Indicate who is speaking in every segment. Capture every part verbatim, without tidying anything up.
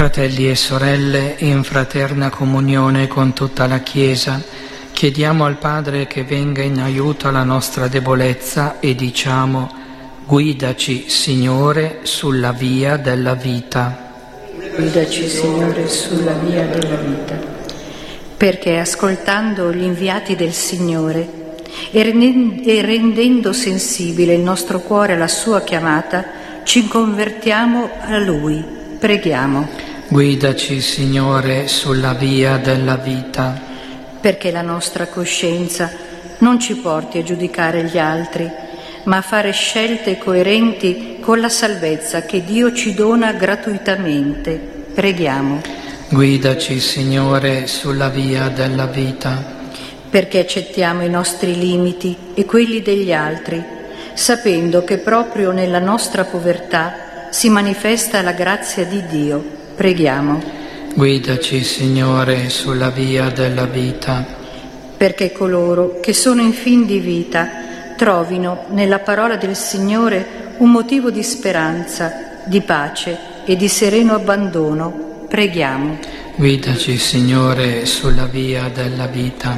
Speaker 1: Fratelli e sorelle, in fraterna comunione con tutta la Chiesa, chiediamo al Padre che venga in aiuto alla nostra debolezza e diciamo: guidaci, Signore, sulla via della vita.
Speaker 2: Guidaci, Signore, sulla via della vita. Perché ascoltando gli inviati del Signore e rendendo sensibile il nostro cuore alla sua chiamata, ci convertiamo a Lui. Preghiamo.
Speaker 1: Guidaci, Signore, sulla via della vita.
Speaker 2: Perché la nostra coscienza non ci porti a giudicare gli altri, ma a fare scelte coerenti con la salvezza che Dio ci dona gratuitamente. Preghiamo.
Speaker 1: Guidaci, Signore, sulla via della vita.
Speaker 2: Perché accettiamo i nostri limiti e quelli degli altri, sapendo che proprio nella nostra povertà si manifesta la grazia di Dio. Preghiamo.
Speaker 1: Guidaci, Signore, sulla via della vita.
Speaker 2: Perché coloro che sono in fin di vita trovino nella parola del Signore un motivo di speranza, di pace e di sereno abbandono. Preghiamo.
Speaker 1: Guidaci, Signore, sulla via della vita.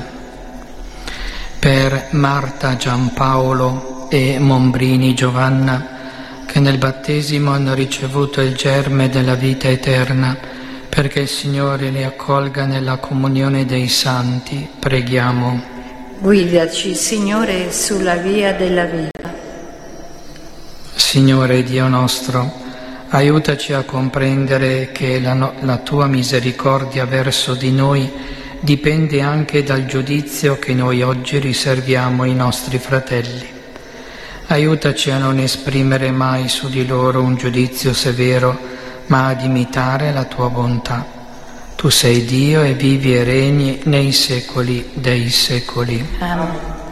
Speaker 1: Per Marta, Giampaolo e Mombrini Giovanna, che nel battesimo hanno ricevuto il germe della vita eterna, perché il Signore li accolga nella comunione dei santi, preghiamo.
Speaker 2: Guidaci, Signore, sulla via della vita.
Speaker 1: Signore Dio nostro, aiutaci a comprendere che la, no- la Tua misericordia verso di noi dipende anche dal giudizio che noi oggi riserviamo ai nostri fratelli. Aiutaci a non esprimere mai su di loro un giudizio severo, ma ad imitare la Tua bontà. Tu sei Dio e vivi e regni nei secoli dei secoli.
Speaker 2: Amen.